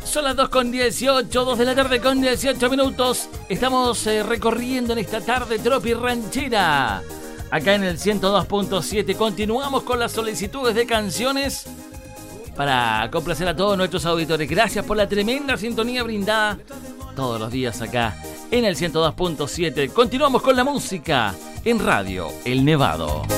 Son las 2:18, 2 de la tarde con 18 minutos. Estamos recorriendo en esta tarde tropi ranchera. Acá en el 102.7 continuamos con las solicitudes de canciones para complacer a todos nuestros auditores. Gracias por la tremenda sintonía brindada todos los días acá en el 102.7. Continuamos con la música en Radio El Nevado.